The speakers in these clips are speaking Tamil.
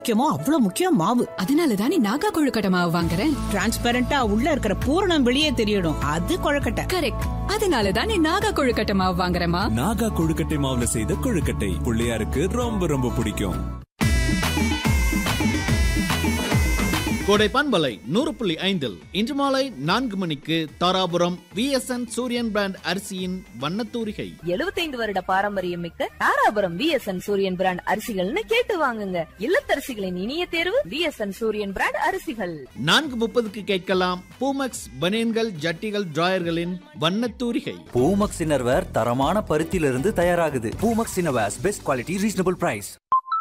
முக்கியமா அவ்வளவு முக்கியம் மாவு. அதனாலதான் நீ நாகா கொழுக்கட்டை மாவு வாங்குறேன். டிரான்ஸ்பரண்டா உள்ள இருக்கிற பூரணம் வெளியே தெரியணும். அது கொழுக்கட்டை. கரெக்ட். அதனாலதான் நீ நாகா கொழுக்கட்டை மாவு வாங்குறேமா. நாகா கொழுக்கட்டை மாவுல செய்த கொழுக்கட்டை பிள்ளையாருக்கு ரொம்ப ரொம்ப பிடிக்கும். கோடை பண்பலை 100.5 இன்று மாலை 4 மணிக்கு தாராபுரம் VSN சூரியன் பிராண்ட் அரிசியின் வண்ணத்தூரிகை. 75 வருட பாரம்பரியம் மிக்க தாராபுரம் VSN சூரியன் பிராண்ட் அரிசிகள்னு கேட்டு வாங்குங்க. இல்லத்தரசிகளின் இனிய தேர்வு VSN சூரியன் பிராண்ட் அரிசிகள். 4:30க்கு கேட்கலாம் பூமக்ஸ் பனியன்கள் ஜட்டிகள் டிராயர்களின் வண்ணத்தூரிகை. பூமக்ஸ் இன்னர்வேர் தரமான பருத்தியிலிருந்து தயாராகுது. Poomex innerwears best quality reasonable price.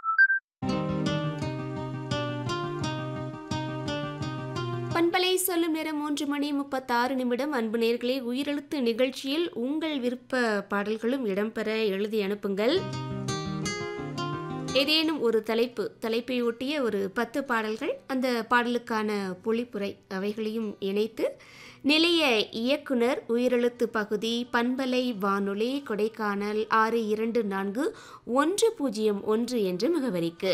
பண்பலை சொல்லும் நேரம் 3:36. அன்பு நேயர்களே, உயிரெழுத்து நிகழ்ச்சியில் உங்கள் விருப்ப பாடல்களும் இடம்பெற எழுதி அனுப்புங்கள். ஏதேனும் ஒரு தலைப்பை ஒட்டிய ஒரு 10 பாடல்கள், அந்த பாடலுக்கான பொழிப்புரை அவைகளையும் இணைத்து நிலைய இயக்குனர் உயிரெழுத்து பகுதி பண்பலை வானொலி கொடைக்கானல் 624101 என்ற முகவரிக்கு.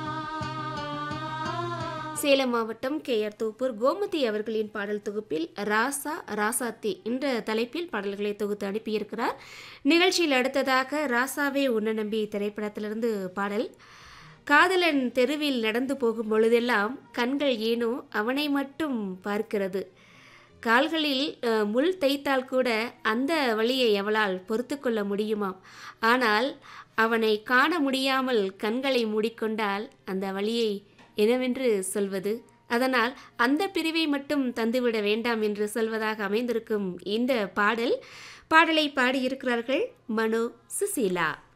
சேலம் மாவட்டம் KR தோப்பூர் கோமதி அவர்களின் பாடல் தொகுப்பில் ராசா ராசாத்தி என்ற தலைப்பில் பாடல்களை தொகுத்து அனுப்பியிருக்கிறார். நிகழ்ச்சியில் அடுத்ததாக ராசாவே உன்ன நம்பி திரைப்படத்திலிருந்து பாடல். காதலன் தெருவில் நடந்து போகும் பொழுதெல்லாம் கண்கள் ஏனோ அவனை மட்டும் பார்க்கிறது. கால்களில் முள் தைத்தால் கூட அந்த வழியை அவளால் பொறுத்து கொள்ள முடியுமாம். ஆனால் அவனை காண முடியாமல் கண்களை மூடிக்கொண்டால் அந்த வழியை என்னவென்று சொல்வது? அதனால் அந்த பிரிவை மட்டும் தந்துவிட வேண்டாம் என்று சொல்வதாக அமைந்திருக்கும் இந்த பாடலை பாடியிருக்கிறார்கள் மனோ, சுசீலா.